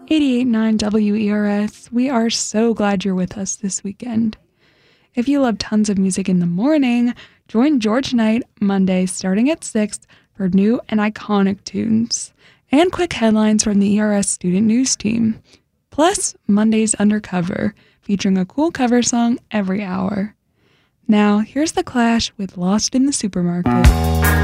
88.9 WERS, we are so glad you're with us this weekend. If you love tons of music in the morning, join George Knight Monday starting at 6 for new and iconic tunes, and quick headlines from the ERS Student News Team. Plus, Monday's Undercover, featuring a cool cover song every hour. Now, here's The Clash with Lost in the Supermarket.